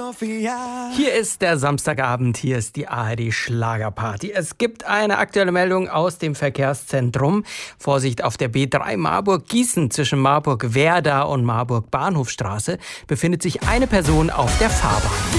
Hier ist der Samstagabend, hier ist die ARD Schlagerparty. Es gibt eine aktuelle Meldung aus dem Verkehrszentrum. Vorsicht, auf der B3 Marburg-Gießen zwischen Marburg-Werder und Marburg-Bahnhofstraße befindet sich eine Person auf der Fahrbahn.